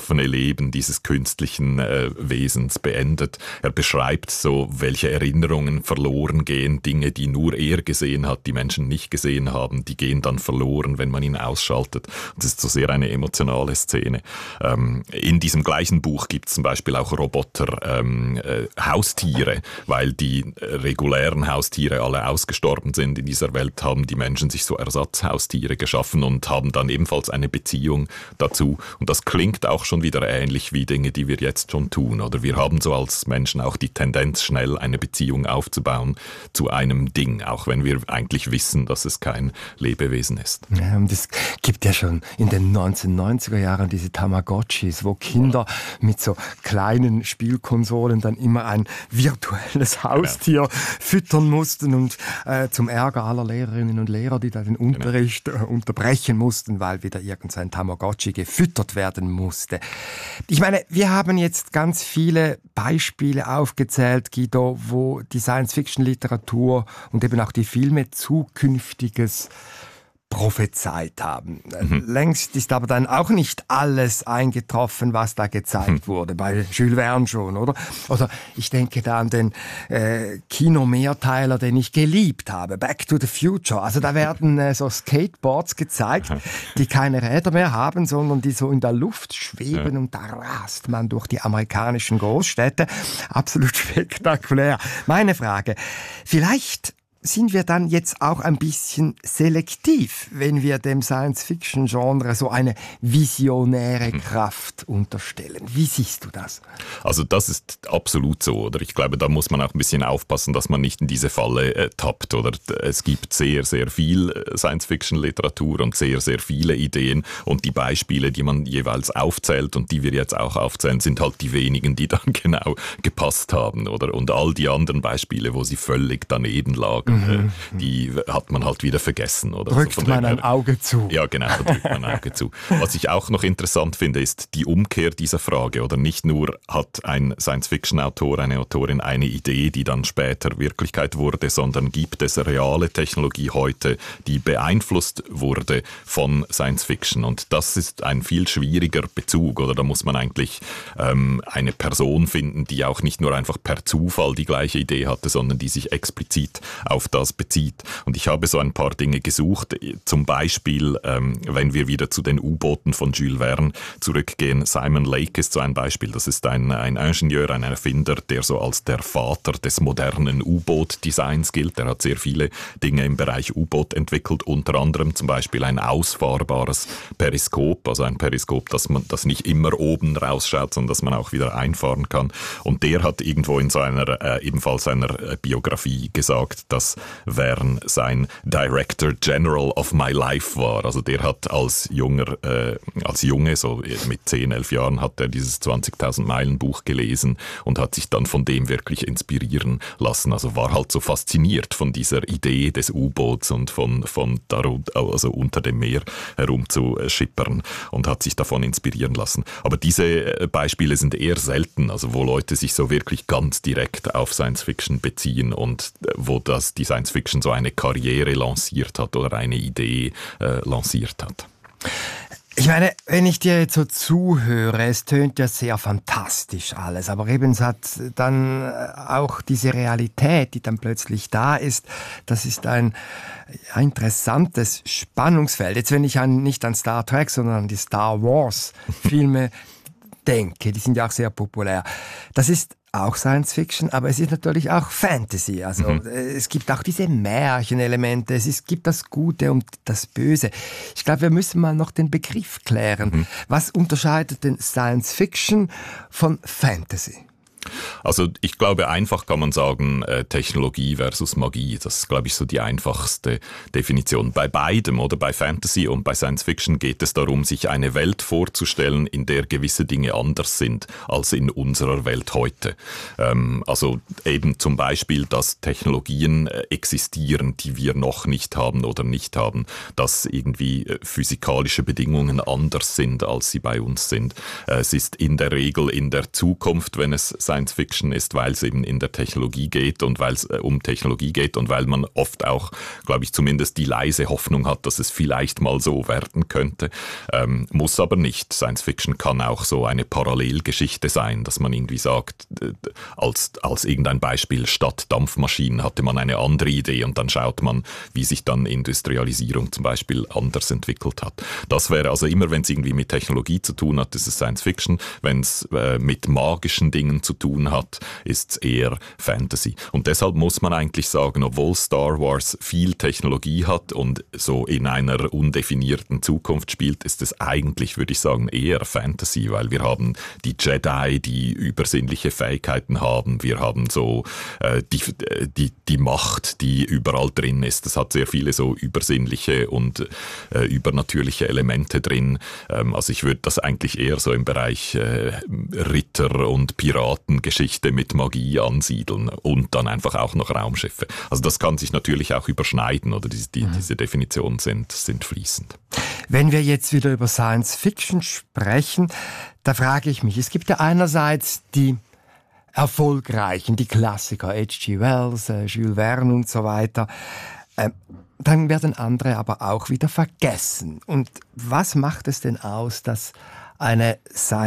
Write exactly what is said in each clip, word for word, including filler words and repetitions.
geschaffene Leben dieses künstlichen äh, Wesens beendet. Er beschreibt so, welche Erinnerungen verloren gehen, Dinge, die nur er gesehen hat, die Menschen nicht gesehen haben, die gehen dann verloren, wenn man ihn ausschaltet. Das ist so sehr eine emotionale Szene. Ähm, in diesem gleichen Buch gibt es zum Beispiel auch Roboter, ähm, äh, Haustiere, weil die regulären Haustiere alle ausgestorben sind in dieser Welt, haben die Menschen sich so Ersatzhaustiere geschaffen und haben dann ebenfalls eine Beziehung dazu. Und das klingt auch schon wieder ähnlich wie Dinge, die wir jetzt schon tun. Oder wir haben so als Menschen auch die Tendenz, schnell eine Beziehung aufzubauen zu einem Ding, auch wenn wir eigentlich wissen, dass es kein Lebewesen ist. Ja, und es gibt ja schon in den neunzehnhundertneunziger Jahren diese Tamagotchis, wo Kinder mit so kleinen Spielkonsolen dann immer ein virtuelles Haustier genau. füttern mussten und äh, zum Ärger aller Lehrerinnen und Lehrer, die da den Unterricht genau. äh, unterbrechen mussten, weil wieder irgendein Tamagotchi gefüttert werden musste. Ich meine, wir haben jetzt ganz viele Beispiele aufgezählt, Guido, wo die Science-Fiction-Literatur und eben auch die Filme zukünftiges prophezeit haben. Mhm. Längst ist aber dann auch nicht alles eingetroffen, was da gezeigt mhm. wurde. Bei Jules Verne schon, oder? Oder ich denke da an den äh, Kino-Mehrteiler, den ich geliebt habe, Back to the Future. Also da werden äh, so Skateboards gezeigt, die keine Räder mehr haben, sondern die so in der Luft schweben ja. und da rast man durch die amerikanischen Großstädte. Absolut spektakulär. Meine Frage, vielleicht sind wir dann jetzt auch ein bisschen selektiv, wenn wir dem Science-Fiction-Genre so eine visionäre Kraft unterstellen. Wie siehst du das? Also das ist absolut so, oder? Ich glaube, da muss man auch ein bisschen aufpassen, dass man nicht in diese Falle äh, tappt, oder? Es gibt sehr, sehr viel Science-Fiction-Literatur und sehr, sehr viele Ideen und die Beispiele, die man jeweils aufzählt und die wir jetzt auch aufzählen, sind halt die wenigen, die dann genau gepasst haben, oder? Und all die anderen Beispiele, wo sie völlig daneben lagen, Mhm. die hat man halt wieder vergessen. Oder? Drückt also man ein Auge zu. Ja, genau, drückt man ein Auge zu. Was ich auch noch interessant finde, ist die Umkehr dieser Frage. Oder nicht nur hat ein Science-Fiction-Autor, eine Autorin eine Idee, die dann später Wirklichkeit wurde, sondern gibt es reale Technologie heute, die beeinflusst wurde von Science-Fiction. Und das ist ein viel schwieriger Bezug. Oder da muss man eigentlich ähm, eine Person finden, die auch nicht nur einfach per Zufall die gleiche Idee hatte, sondern die sich explizit auf das bezieht. Und ich habe so ein paar Dinge gesucht, zum Beispiel, ähm, wenn wir wieder zu den U-Booten von Jules Verne zurückgehen, Simon Lake ist so ein Beispiel, das ist ein, ein Ingenieur, ein Erfinder, der so als der Vater des modernen U-Boot-Designs gilt. Er hat sehr viele Dinge im Bereich U-Boot entwickelt, unter anderem zum Beispiel ein ausfahrbares Periskop, also ein Periskop, das man das nicht immer oben rausschaut, sondern das man auch wieder einfahren kann. Und der hat irgendwo in seiner, äh, ebenfalls seiner äh, Biografie gesagt, dass Verne sein Director General of My Life war. Also der hat als junger, äh, als Junge, so mit zehn, elf Jahren, hat er dieses zwanzigtausend Meilen Buch gelesen und hat sich dann von dem wirklich inspirieren lassen. Also war halt so fasziniert von dieser Idee des U-Boots und von, von darum, also unter dem Meer herum zu schippern und hat sich davon inspirieren lassen. Aber diese Beispiele sind eher selten, also wo Leute sich so wirklich ganz direkt auf Science-Fiction beziehen und wo dass die Science-Fiction so eine Karriere lanciert hat oder eine Idee äh, lanciert hat. Ich meine, wenn ich dir jetzt so zuhöre, es tönt ja sehr fantastisch alles, aber eben es hat dann auch diese Realität, die dann plötzlich da ist, das ist ein ja, interessantes Spannungsfeld. Jetzt, wenn ich an, nicht an Star Trek, sondern an die Star Wars Filme denke, die sind ja auch sehr populär, das ist auch Science Fiction, aber es ist natürlich auch Fantasy. Also mhm. es gibt auch diese Märchenelemente, es ist, gibt das Gute und das Böse. Ich glaube, wir müssen mal noch den Begriff klären. Mhm. Was unterscheidet denn Science Fiction von Fantasy? Also ich glaube, einfach kann man sagen, äh, Technologie versus Magie. Das ist, glaube ich, so die einfachste Definition. Bei beidem, oder bei Fantasy und bei Science Fiction, geht es darum, sich eine Welt vorzustellen, in der gewisse Dinge anders sind als in unserer Welt heute. Ähm, also eben zum Beispiel, dass Technologien äh, existieren, die wir noch nicht haben oder nicht haben, dass irgendwie äh, physikalische Bedingungen anders sind, als sie bei uns sind. Äh, es ist in der Regel in der Zukunft, wenn es Science Fiction Fiction ist, weil es eben in der Technologie geht und weil es äh, um Technologie geht und weil man oft auch, glaube ich, zumindest die leise Hoffnung hat, dass es vielleicht mal so werden könnte. Ähm, muss aber nicht. Science Fiction kann auch so eine Parallelgeschichte sein, dass man irgendwie sagt, äh, als, als irgendein Beispiel, statt Dampfmaschinen hatte man eine andere Idee und dann schaut man, wie sich dann Industrialisierung zum Beispiel anders entwickelt hat. Das wäre also immer, wenn es irgendwie mit Technologie zu tun hat, ist es Science Fiction. Wenn es äh, mit magischen Dingen zu tun hat, ist es eher Fantasy. Und deshalb muss man eigentlich sagen, obwohl Star Wars viel Technologie hat und so in einer undefinierten Zukunft spielt, ist es eigentlich, würde ich sagen, eher Fantasy, weil wir haben die Jedi, die übersinnliche Fähigkeiten haben. Wir haben so äh, die, die, die Macht, die überall drin ist. Es hat sehr viele so übersinnliche und äh, übernatürliche Elemente drin. Ähm, also ich würde das eigentlich eher so im Bereich äh, Ritter- und Piratengeschichte mit Magie ansiedeln und dann einfach auch noch Raumschiffe. Also das kann sich natürlich auch überschneiden oder die, die, diese Definitionen sind, sind fließend. Wenn wir jetzt wieder über Science Fiction sprechen, da frage ich mich, es gibt ja einerseits die erfolgreichen, die Klassiker, H G Wells, äh, Jules Verne und so weiter. Ähm, dann werden andere aber auch wieder vergessen. Und was macht es denn aus, dass eine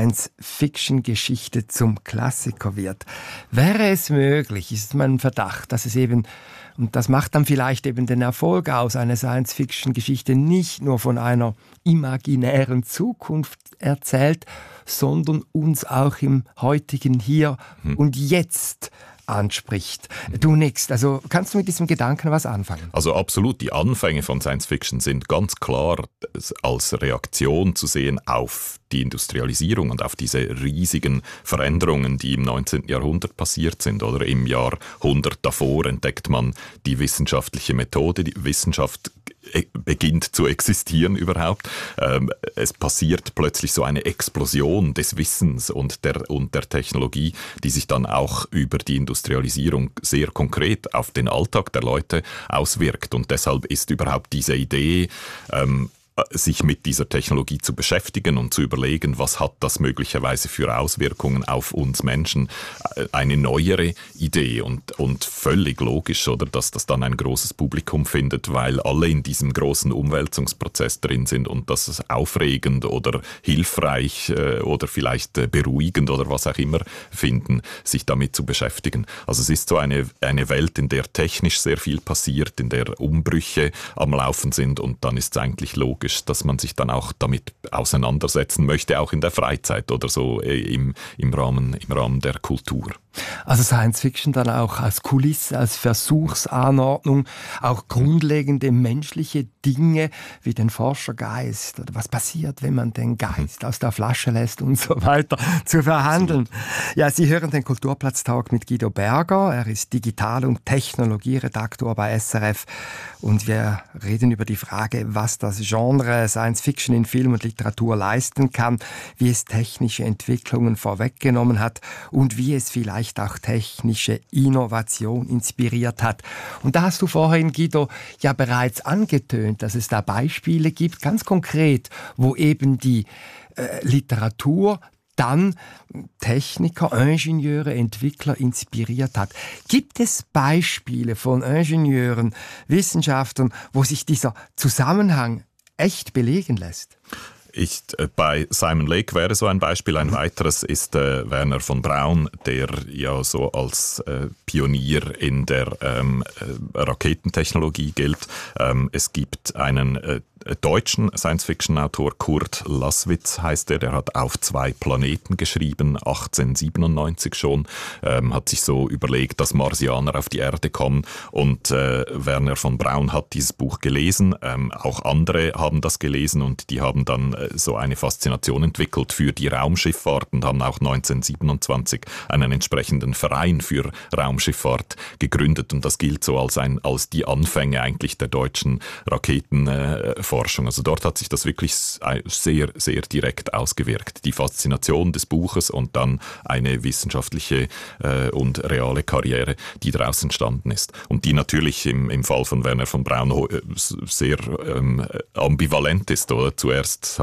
Science-Fiction-Geschichte zum Klassiker wird? Wäre es möglich, ist mein Verdacht, dass es eben, und das macht dann vielleicht eben den Erfolg aus, eine Science-Fiction-Geschichte nicht nur von einer imaginären Zukunft erzählt, sondern uns auch im heutigen Hier hm. und Jetzt anspricht. Du nix. Also kannst du mit diesem Gedanken was anfangen? Also absolut. Die Anfänge von Science Fiction sind ganz klar als Reaktion zu sehen auf die Industrialisierung und auf diese riesigen Veränderungen, die im neunzehnten Jahrhundert passiert sind. Oder im Jahrhundert davor entdeckt man die wissenschaftliche Methode, die Wissenschaft beginnt zu existieren überhaupt. Ähm, es passiert plötzlich so eine Explosion des Wissens und der, und der Technologie, die sich dann auch über die Industrialisierung sehr konkret auf den Alltag der Leute auswirkt. Und deshalb ist überhaupt diese Idee, ähm, sich mit dieser Technologie zu beschäftigen und zu überlegen, was hat das möglicherweise für Auswirkungen auf uns Menschen, eine neuere Idee und, und völlig logisch, oder, dass das dann ein großes Publikum findet, weil alle in diesem großen Umwälzungsprozess drin sind und das ist aufregend oder hilfreich äh, oder vielleicht äh, beruhigend oder was auch immer finden, sich damit zu beschäftigen. Also es ist so eine, eine Welt, in der technisch sehr viel passiert, in der Umbrüche am Laufen sind und dann ist es eigentlich logisch, dass man sich dann auch damit auseinandersetzen möchte, auch in der Freizeit oder so im, im, Rahmen, im Rahmen der Kultur. Also Science Fiction dann auch als Kulisse, als Versuchsanordnung, auch grundlegende menschliche Dinge wie den Forschergeist oder was passiert, wenn man den Geist aus der Flasche lässt und so weiter zu verhandeln. Ja, Sie hören den Kulturplatz-Talk mit Guido Berger. Er ist Digital- und Technologieredaktor bei S R F und wir reden über die Frage, was das Genre Science Fiction in Film und Literatur leisten kann, wie es technische Entwicklungen vorweggenommen hat und wie es vielleicht auch technische Innovation inspiriert hat. Und da hast du vorhin, Guido, ja bereits angetönt, dass es da Beispiele gibt, ganz konkret, wo eben die äh, Literatur dann Techniker, Ingenieure, Entwickler inspiriert hat. Gibt es Beispiele von Ingenieuren, Wissenschaftlern, wo sich dieser Zusammenhang echt belegen lässt? Ich, äh, bei Simon Lake wäre so ein Beispiel. Ein weiteres ist äh, Wernher von Braun, der ja so als äh, Pionier in der ähm, äh, Raketentechnologie gilt. Ähm, es gibt einen äh, deutschen Science-Fiction-Autor, Kurt Laßwitz heißt er, der hat Auf zwei Planeten geschrieben, achtzehnhundertsiebenundneunzig schon, ähm, hat sich so überlegt, dass Marsianer auf die Erde kommen und äh, Wernher von Braun hat dieses Buch gelesen, ähm, auch andere haben das gelesen und die haben dann äh, so eine Faszination entwickelt für die Raumschifffahrt und haben auch neunzehnhundertsiebenundzwanzig einen entsprechenden Verein für Raumschifffahrt gegründet und das gilt so als, ein, als die Anfänge eigentlich der deutschen Raketenforschung. Also dort hat sich das wirklich sehr, sehr direkt ausgewirkt. Die Faszination des Buches und dann eine wissenschaftliche äh, und reale Karriere, die daraus entstanden ist. Und die natürlich im, im Fall von Wernher von Braun sehr ähm, ambivalent ist. Oder? Zuerst hat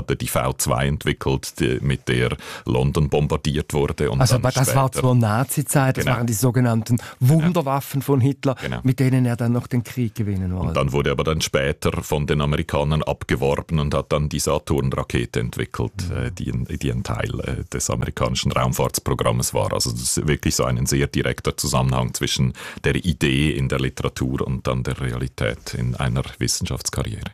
hat er die V zwei entwickelt, die, mit der London bombardiert wurde. Und also dann das später, war zur Nazi-Zeit, das genau. waren die sogenannten Wunderwaffen genau. von Hitler, genau. mit denen er dann noch den Krieg gewinnen wollte. Und dann wurde er aber dann später von den Amerikanern abgeworben und hat dann die Saturn-Rakete entwickelt, mhm. die, die ein Teil des amerikanischen Raumfahrtsprogramms war. Also das ist wirklich so ein sehr direkter Zusammenhang zwischen der Idee in der Literatur und dann der Realität in einer Wissenschaftskarriere.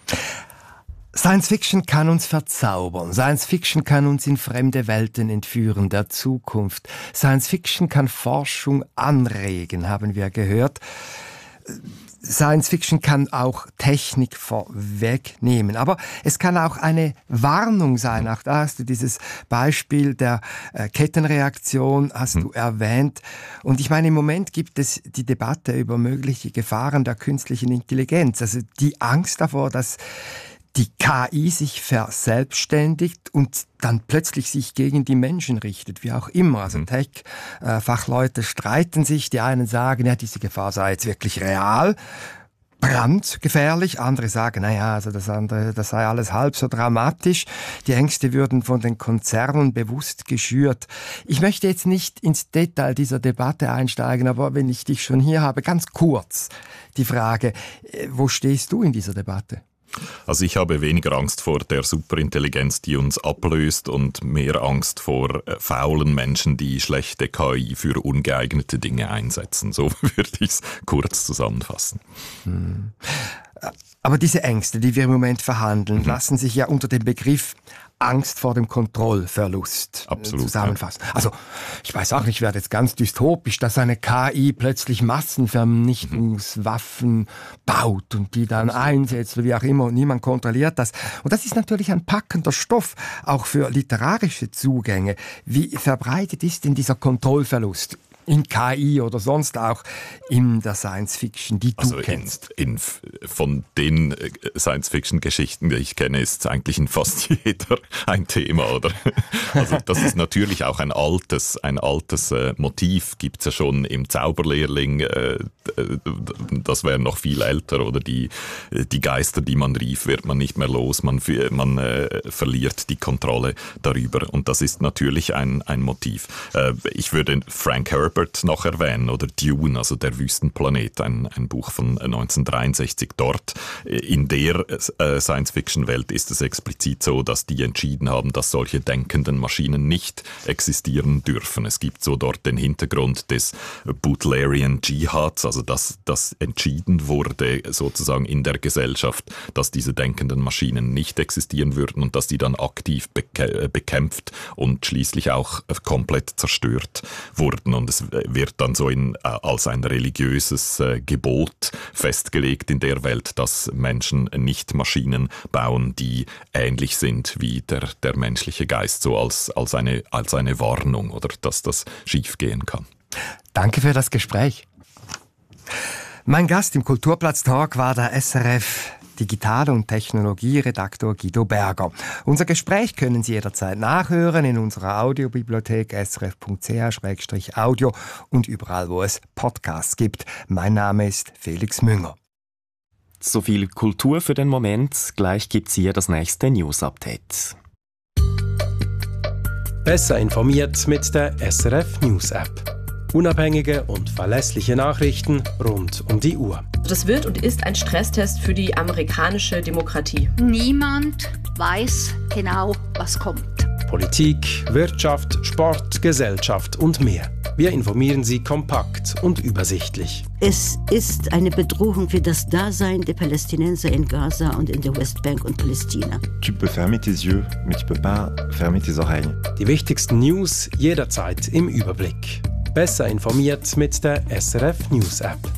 Science Fiction kann uns verzaubern. Science Fiction kann uns in fremde Welten entführen, der Zukunft. Science Fiction kann Forschung anregen, haben wir gehört. Science Fiction kann auch Technik vorwegnehmen, aber es kann auch eine Warnung sein. Auch da hast du dieses Beispiel der äh, Kettenreaktion hast du erwähnt. Und ich meine, im Moment gibt es die Debatte über mögliche Gefahren der künstlichen Intelligenz. Also die Angst davor, dass die K I sich verselbstständigt und dann plötzlich sich gegen die Menschen richtet, wie auch immer. Also mhm. Tech-Fachleute streiten sich. Die einen sagen, ja, diese Gefahr sei jetzt wirklich real, brandgefährlich. Andere sagen, naja, also das andere, das sei alles halb so dramatisch. Die Ängste würden von den Konzernen bewusst geschürt. Ich möchte jetzt nicht ins Detail dieser Debatte einsteigen, aber wenn ich dich schon hier habe, ganz kurz die Frage, wo stehst du in dieser Debatte? Also ich habe weniger Angst vor der Superintelligenz, die uns ablöst, und mehr Angst vor äh, faulen Menschen, die schlechte K I für ungeeignete Dinge einsetzen. So würde ich es kurz zusammenfassen. Hm. Aber diese Ängste, die wir im Moment verhandeln, mhm. lassen sich ja unter dem Begriff Angst vor dem Kontrollverlust Absolut, zusammenfassen. Ja. Also ich weiß auch nicht, ich werde jetzt ganz dystopisch, dass eine K I plötzlich Massenvernichtungswaffen mhm. baut und die dann einsetzt oder wie auch immer und niemand kontrolliert das. Und das ist natürlich ein packender Stoff, auch für literarische Zugänge. Wie verbreitet ist denn dieser Kontrollverlust in K I oder sonst auch in der Science-Fiction, die du also kennst? In, in, von den Science-Fiction-Geschichten, die ich kenne, ist eigentlich in fast jeder ein Thema, oder? Also das ist natürlich auch ein altes, ein altes äh, Motiv, gibt es ja schon im Zauberlehrling, äh, das wäre noch viel älter, oder die, die Geister, die man rief, wird man nicht mehr los, man, man äh, verliert die Kontrolle darüber, und das ist natürlich ein, ein Motiv. Äh, ich würde Frank Herbert noch erwähnen, oder Dune, also der Wüstenplanet, ein, ein Buch von neunzehnhundertdreiundsechzig. Dort, in der äh, Science-Fiction-Welt ist es explizit so, dass die entschieden haben, dass solche denkenden Maschinen nicht existieren dürfen. Es gibt so dort den Hintergrund des Butlerian Jihads, also dass das entschieden wurde sozusagen in der Gesellschaft, dass diese denkenden Maschinen nicht existieren würden und dass die dann aktiv beke- bekämpft und schließlich auch komplett zerstört wurden. Und es wird dann so in, äh, als ein religiöses äh, Gebot festgelegt in der Welt, dass Menschen nicht Maschinen bauen, die ähnlich sind wie der, der menschliche Geist, so als, als, eine, als eine Warnung, oder dass das schiefgehen kann. Danke für das Gespräch. Mein Gast im Kulturplatz-Talk war der S R F Digital- und Technologieredaktor Guido Berger. Unser Gespräch können Sie jederzeit nachhören in unserer Audiobibliothek s r f punkt c h slash audio und überall, wo es Podcasts gibt. Mein Name ist Felix Münger. So viel Kultur für den Moment. Gleich gibt's hier das nächste News-Update. Besser informiert mit der S R F News App. Unabhängige und verlässliche Nachrichten rund um die Uhr. Das wird und ist ein Stresstest für die amerikanische Demokratie. Niemand weiß genau, was kommt. Politik, Wirtschaft, Sport, Gesellschaft und mehr. Wir informieren Sie kompakt und übersichtlich. Es ist eine Bedrohung für das Dasein der Palästinenser in Gaza und in der Westbank und Palästina. Tu peux fermer tes yeux, mais tu peux pas fermer tes oreilles. Die wichtigsten News jederzeit im Überblick. Besser informiert mit der S R F News App.